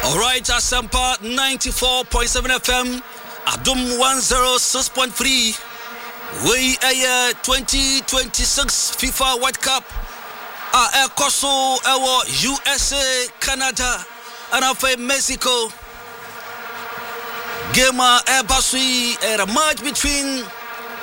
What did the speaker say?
Alright, Asampa 94.7 FM, Adum 106.3. We are 2026 FIFA World Cup. Kosovo, USA, Canada, and Mexico. Game Basui, a match between